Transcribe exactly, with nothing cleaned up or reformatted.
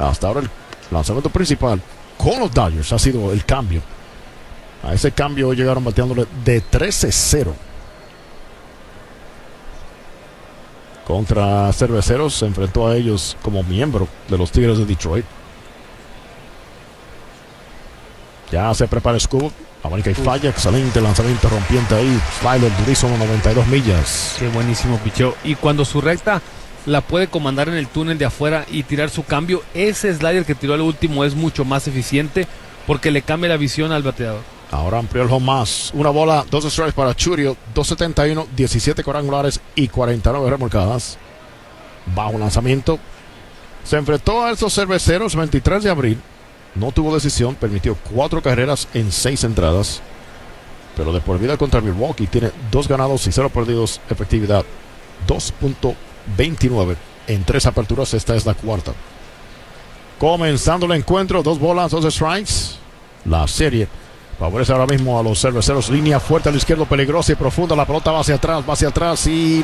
Hasta ahora el lanzamiento principal con los Dodgers ha sido el cambio. A ese cambio llegaron bateándole de trece cero. Contra Cerveceros se enfrentó a ellos como miembro de los Tigres de Detroit. Ya se prepara Scoop. Abanica y falla. Excelente lanzamiento rompiente ahí. Slider durísimo, noventa y dos millas. Qué buenísimo picheo. Y cuando su recta la puede comandar en el túnel de afuera y tirar su cambio, ese slider que tiró al último es mucho más eficiente porque le cambia la visión al bateador. Ahora amplió el home más. Una bola, dos strikes para Chourio. dos setenta y uno, diecisiete cuadrangulares y cuarenta y nueve remolcadas. Bajo lanzamiento. Se enfrentó a esos Cerveceros veintitrés de abril. No tuvo decisión. Permitió cuatro carreras en seis entradas. Pero de por vida contra Milwaukee tiene dos ganados y cero perdidos. Efectividad dos punto veintinueve en tres aperturas. Esta es la cuarta. Comenzando el encuentro. Dos bolas, dos strikes. La serie favorece ahora mismo a los Cerveceros. Línea fuerte a la izquierda, peligrosa y profunda. La pelota va hacia atrás, va hacia atrás y